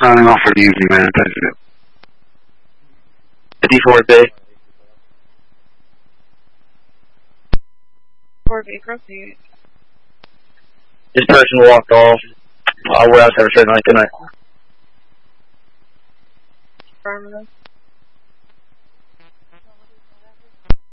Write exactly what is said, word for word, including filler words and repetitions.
signing off for the evening, man. Thank you. D four B. four B, proceed. This person walked off. Uh, warehouse service right now. Good night. Affirmative.